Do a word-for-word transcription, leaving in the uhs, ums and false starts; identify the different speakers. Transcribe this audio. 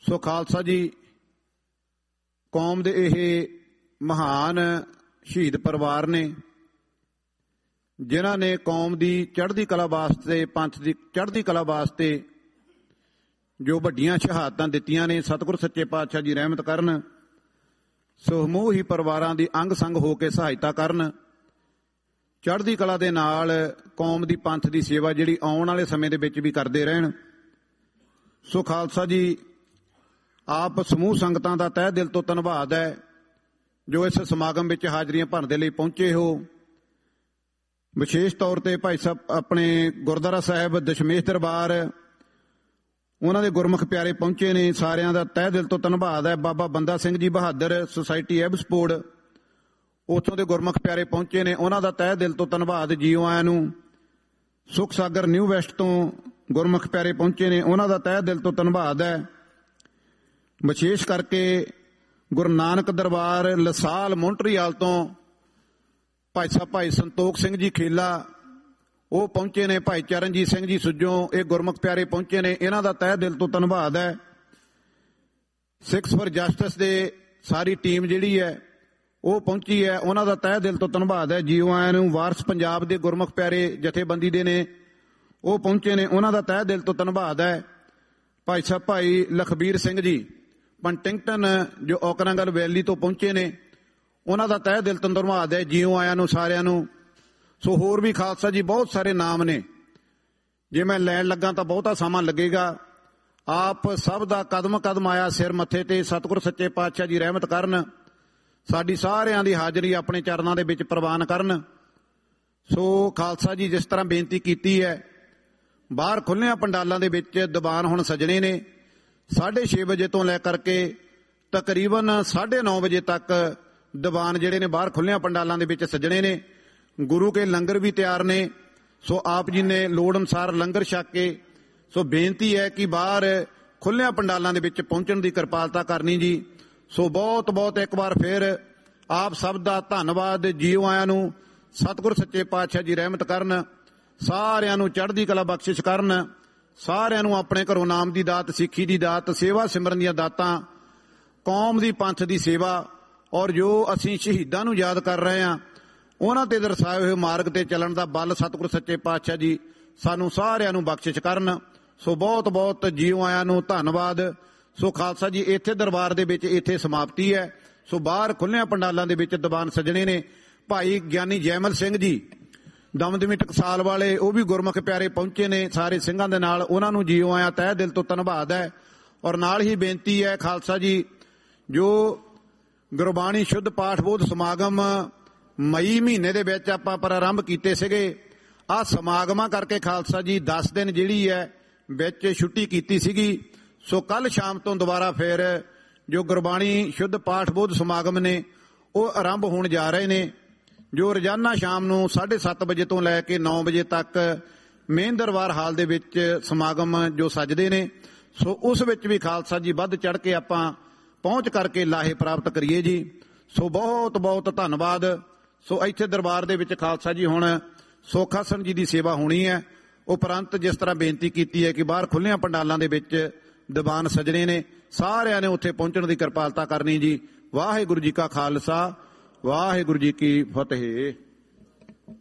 Speaker 1: ਸੋ ਖਾਲਸਾ ਜੀ, ਕੌਮ ਦੇ ਇਹ ਮਹਾਨ ਸ਼ਹੀਦ ਪਰਿਵਾਰ ਨੇ ਜਿਨ੍ਹਾਂ ਨੇ ਕੌਮ ਦੀ ਚੜ੍ਹਦੀ ਕਲਾ ਵਾਸਤੇ, ਪੰਥ ਦੀ ਚੜ੍ਹਦੀ ਕਲਾ ਵਾਸਤੇ ਜੋ ਵੱਡੀਆਂ ਸ਼ਹਾਦਤਾਂ ਦਿੱਤੀਆਂ ਨੇ। ਸਤਿਗੁਰ ਸੱਚੇ ਪਾਤਸ਼ਾਹ ਜੀ ਰਹਿਮਤ ਕਰਨ। ਸੋ ਸਮੂਹ ਹੀ ਪਰਿਵਾਰਾਂ ਦੀ ਅੰਗ ਸੰਗ ਹੋ ਕੇ ਸਹਾਇਤਾ ਕਰਨ। ਚੜ੍ਹਦੀ ਕਲਾ ਦੇ ਨਾਲ ਕੌਮ ਦੀ, ਪੰਥ ਦੀ ਸੇਵਾ ਜਿਹੜੀ ਆਉਣ ਵਾਲੇ ਸਮੇਂ ਦੇ ਵਿੱਚ ਵੀ ਕਰਦੇ ਰਹਿਣ। ਸੋ ਖਾਲਸਾ ਜੀ, ਆਪ ਸਮੂਹ ਸੰਗਤਾਂ ਦਾ ਤਹਿ ਦਿਲ ਤੋਂ ਧੰਨਵਾਦ ਹੈ ਜੋ ਇਸ ਸਮਾਗਮ ਵਿੱਚ ਹਾਜ਼ਰੀਆਂ ਭਰਨ ਦੇ ਲਈ ਪਹੁੰਚੇ ਹੋ। ਵਿਸ਼ੇਸ਼ ਤੌਰ ਤੇ ਭਾਈ ਸਾਹਿਬ ਆਪਣੇ ਗੁਰਦੁਆਰਾ ਸਾਹਿਬ ਦਸ਼ਮੇਸ਼ ਦਰਬਾਰ, ਉਹਨਾਂ ਦੇ ਗੁਰਮੁਖ ਪਿਆਰੇ ਪਹੁੰਚੇ ਨੇ। ਸਾਰਿਆਂ ਦਾ ਤਹਿ ਦਿਲ ਤੋਂ ਧੰਨਵਾਦ ਹੈ। ਬਾਬਾ ਬੰਦਾ ਸਿੰਘ ਜੀ ਬਹਾਦਰ ਸੁਸਾਇਟੀ ਐਬਸਪੋਰਟ, ਉੱਥੋਂ ਦੇ ਗੁਰਮੁਖ ਪਿਆਰੇ ਪਹੁੰਚੇ ਨੇ, ਉਹਨਾਂ ਦਾ ਤਹਿ ਦਿਲ ਤੋਂ ਧੰਨਵਾਦ। ਜੀਓ ਆਇਆਂ ਨੂੰ। ਸੁਖ ਸਾਗਰ ਨਿਊ ਵੈਸਟ ਤੋਂ ਗੁਰਮੁਖ ਪਿਆਰੇ ਪਹੁੰਚੇ ਨੇ, ਉਹਨਾਂ ਦਾ ਤਹਿ ਦਿਲ ਤੋਂ ਧੰਨਵਾਦ ਹੈ। ਵਿਸ਼ੇਸ਼ ਕਰਕੇ ਗੁਰੂ ਨਾਨਕ ਦਰਬਾਰ ਲਸਾਲ ਮੌਂਟਰੀਆਲ ਤੋਂ ਭਾਈ ਸਾਹਿਬ ਭਾਈ ਸੰਤੋਖ ਸਿੰਘ ਜੀ ਖੇਲਾ, ਉਹ ਪਹੁੰਚੇ ਨੇ। ਭਾਈ ਚਰਨਜੀਤ ਸਿੰਘ ਜੀ ਸੁੱਜੋਂ, ਇਹ ਗੁਰਮੁਖ ਪਿਆਰੇ ਪਹੁੰਚੇ ਨੇ, ਇਹਨਾਂ ਦਾ ਤਹਿ ਦਿਲ ਤੋਂ ਧੰਨਵਾਦ ਹੈ। ਸਿੱਖਸ ਫॉर ਜਸਟਿਸ ਦੇ ਸਾਰੀ ਟੀਮ ਜਿਹੜੀ ਹੈ ਉਹ ਪਹੁੰਚੀ ਹੈ, ਉਹਨਾਂ ਦਾ ਤਹਿ ਦਿਲ ਤੋਂ ਧੰਨਵਾਦ ਹੈ। ਜੀਓ ਆਇਆਂ ਨੂੰ। ਵਾਰਸ ਪੰਜਾਬ ਦੇ ਗੁਰਮੁਖ ਪਿਆਰੇ ਜਥੇਬੰਦੀ ਦੇ ਨੇ, ਉਹ ਪਹੁੰਚੇ ਨੇ, ਉਹਨਾਂ ਦਾ ਤਹਿ ਦਿਲ ਤੋਂ ਧੰਨਵਾਦ ਹੈ। ਭਾਈ ਸਾਹਿਬ ਭਾਈ ਲਖਬੀਰ ਸਿੰਘ ਜੀ ਪੰਟਿੰਗਟਨ ਜੋ ਔਕਰਾਂਗਲ ਵੈਲੀ ਤੋਂ ਪਹੁੰਚੇ ਨੇ, ਉਹਨਾਂ ਦਾ ਤਹਿ ਦਿਲ ਤੋਂ ਧੰਨਵਾਦ ਹੈ। ਜੀਓ ਆਇਆਂ ਨੂੰ ਸਾਰਿਆਂ ਨੂੰ। ਸੋ ਹੋਰ ਵੀ ਖਾਲਸਾ ਜੀ ਬਹੁਤ ਸਾਰੇ ਨਾਮ ਨੇ, ਜੇ ਮੈਂ ਲੈਣ ਲੱਗਾ ਤਾਂ ਬਹੁਤਾ ਸਮਾਂ ਲੱਗੇਗਾ। ਆਪ ਸਭ ਦਾ ਕਦਮ ਕਦਮ ਆਇਆ ਸਿਰ ਮੱਥੇ ਤੇ। ਸਤਿਗੁਰ ਸੱਚੇ ਪਾਤਸ਼ਾਹ ਜੀ ਰਹਿਮਤ ਕਰਨ, ਸਾਡੀ ਸਾਰਿਆਂ ਦੀ ਹਾਜ਼ਰੀ ਆਪਣੇ ਚਰਨਾਂ ਦੇ ਵਿੱਚ ਪ੍ਰਵਾਨ ਕਰਨ। ਸੋ ਖਾਲਸਾ ਜੀ, ਜਿਸ ਤਰ੍ਹਾਂ ਬੇਨਤੀ ਕੀਤੀ ਹੈ, ਬਾਹਰ ਖੁੱਲ੍ਹਿਆਂ ਪੰਡਾਲਾਂ ਦੇ ਵਿੱਚ ਦੀਵਾਨ ਹੁਣ ਸਜਣੇ ਨੇ। ਸਾਢੇ ਛੇ ਵਜੇ ਤੋਂ ਲੈ ਕਰਕੇ ਤਕਰੀਬਨ ਸਾਢੇ ਨੌ ਵਜੇ ਤੱਕ ਦੀਵਾਨ ਜਿਹੜੇ ਨੇ ਬਾਹਰ ਖੁੱਲ੍ਹਿਆਂ ਪੰਡਾਲਾਂ ਦੇ ਵਿੱਚ ਸਜਣੇ ਨੇ। ਗੁਰੂ ਕੇ ਲੰਗਰ ਵੀ ਤਿਆਰ ਨੇ। ਸੋ ਆਪ ਜੀ ਨੇ ਲੋੜ ਅਨੁਸਾਰ ਲੰਗਰ ਛਕ ਕੇ, ਸੋ ਬੇਨਤੀ ਹੈ ਕਿ ਬਾਹਰ ਖੁੱਲ੍ਹਿਆਂ ਪੰਡਾਲਾਂ ਦੇ ਵਿੱਚ ਪਹੁੰਚਣ ਦੀ ਕਿਰਪਾਲਤਾ ਕਰਨੀ ਜੀ। ਸੋ ਬਹੁਤ ਬਹੁਤ ਇੱਕ ਵਾਰ ਫਿਰ ਆਪ ਸਭ ਦਾ ਧੰਨਵਾਦ। ਜੀਓ ਆਇਆਂ ਨੂੰ। ਸਤਿਗੁਰ ਸੱਚੇ ਪਾਤਸ਼ਾਹ ਜੀ ਰਹਿਮਤ ਕਰਨ, ਸਾਰਿਆਂ ਨੂੰ ਚੜ੍ਹਦੀ ਕਲਾ ਬਖਸ਼ਿਸ਼ ਕਰਨ, ਸਾਰਿਆਂ ਨੂੰ ਆਪਣੇ ਘਰੋਂ ਨਾਮ ਦੀ ਦਾਤ, ਸਿੱਖੀ ਦੀ ਦਾਤ, ਸੇਵਾ ਸਿਮਰਨ ਦੀਆਂ ਦਾਤਾਂ, ਕੌਮ ਦੀ, ਪੰਥ ਦੀ ਸੇਵਾ, ਔਰ ਜੋ ਅਸੀਂ ਸ਼ਹੀਦਾਂ ਨੂੰ ਯਾਦ ਕਰ ਰਹੇ ਹਾਂ ਉਹਨਾਂ ਤੇ ਦਰਸਾਏ ਹੋਏ ਮਾਰਗ ਤੇ ਚੱਲਣ ਦਾ ਬਲ ਸਤਿਗੁਰ ਸੱਚੇ ਪਾਤਸ਼ਾਹ ਜੀ ਸਾਨੂੰ ਸਾਰਿਆਂ ਨੂੰ ਬਖਸ਼ਿਸ਼ ਕਰਨ। ਸੋ ਬਹੁਤ ਬਹੁਤ ਜੀਓ ਆਇਆਂ ਨੂੰ ਧੰਨਵਾਦ। ਸੋ ਖਾਲਸਾ ਜੀ, ਇੱਥੇ ਦਰਬਾਰ ਦੇ ਵਿੱਚ ਇੱਥੇ ਸਮਾਪਤੀ ਹੈ। ਸੋ ਬਾਹਰ ਖੁੱਲ੍ਹਿਆਂ ਪੰਡਾਲਾਂ ਦੇ ਵਿੱਚ ਦੀਵਾਨ ਸਜਣੇ ਨੇ। ਭਾਈ ਗਿਆਨੀ ਜੈਮਲ ਸਿੰਘ ਜੀ ਦਮਦਮੀ ਟਕਸਾਲ ਵਾਲੇ, ਉਹ ਵੀ ਗੁਰਮੁਖ ਪਿਆਰੇ ਪਹੁੰਚੇ ਨੇ ਸਾਰੇ ਸਿੰਘਾਂ ਦੇ ਨਾਲ, ਉਹਨਾਂ ਨੂੰ ਜੀਓ ਆਇਆਂ ਤਹਿ ਦਿਲ ਤੋਂ ਧੰਨਵਾਦ ਹੈ। ਔਰ ਨਾਲ ਹੀ ਬੇਨਤੀ ਹੈ ਖਾਲਸਾ ਜੀ, ਜੋ ਗੁਰਬਾਣੀ ਸ਼ੁੱਧ ਪਾਠ ਬੋਧ ਸਮਾਗਮ ਮਈ ਮਹੀਨੇ ਦੇ ਵਿੱਚ ਆਪਾਂ ਪ੍ਰਾਰੰਭ ਕੀਤੇ ਸੀਗੇ, ਆਹ ਸਮਾਗਮਾਂ ਕਰਕੇ ਖਾਲਸਾ ਜੀ ਦਸ ਦਿਨ ਜਿਹੜੀ ਹੈ ਵਿੱਚ ਛੁੱਟੀ ਕੀਤੀ ਸੀਗੀ। ਸੋ ਕੱਲ ਸ਼ਾਮ ਤੋਂ ਦੁਬਾਰਾ ਫਿਰ ਜੋ ਗੁਰਬਾਣੀ ਸ਼ੁੱਧ ਪਾਠ ਬੋਧ ਸਮਾਗਮ ਨੇ ਉਹ ਆਰੰਭ ਹੋਣ ਜਾ ਰਹੇ ਨੇ, ਜੋ ਰੋਜ਼ਾਨਾ ਸ਼ਾਮ ਨੂੰ ਸਾਢੇ ਸੱਤ ਵਜੇ ਤੋਂ ਲੈ ਕੇ ਨੌ ਵਜੇ ਤੱਕ ਮੇਨ ਦਰਬਾਰ ਹਾਲ ਦੇ ਵਿੱਚ ਸਮਾਗਮ ਜੋ ਸੱਜਦੇ ਨੇ। ਸੋ ਉਸ ਵਿੱਚ ਵੀ ਖਾਲਸਾ ਜੀ ਵੱਧ ਚੜ੍ਹ ਕੇ ਆਪਾਂ ਪਹੁੰਚ ਕਰਕੇ ਲਾਹੇ ਪ੍ਰਾਪਤ ਕਰੀਏ ਜੀ। ਸੋ ਬਹੁਤ ਬਹੁਤ ਧੰਨਵਾਦ। ਸੋ ਇੱਥੇ ਦਰਬਾਰ ਦੇ ਵਿੱਚ ਖਾਲਸਾ ਜੀ ਹੁਣ ਸੁੱਖ ਆਸਣ ਜੀ ਦੀ ਸੇਵਾ ਹੋਣੀ ਹੈ। ਉਪਰੰਤ ਜਿਸ ਤਰ੍ਹਾਂ ਬੇਨਤੀ ਕੀਤੀ ਹੈ ਕਿ ਬਾਹਰ ਖੁੱਲ੍ਹਿਆਂ ਪੰਡਾਲਾਂ ਦੇ ਵਿੱਚ ਦੀਵਾਨ ਸਜਣੇ ਨੇ, ਸਾਰਿਆਂ ਨੇ ਉੱਥੇ ਪਹੁੰਚਣ ਦੀ ਕਿਰਪਾਲਤਾ ਕਰਨੀ ਜੀ। ਵਾਹਿਗੁਰੂ ਜੀ ਕਾ ਖਾਲਸਾ, ਵਾਹਿਗੁਰੂ ਜੀ ਕੀ ਫਤਿਹ।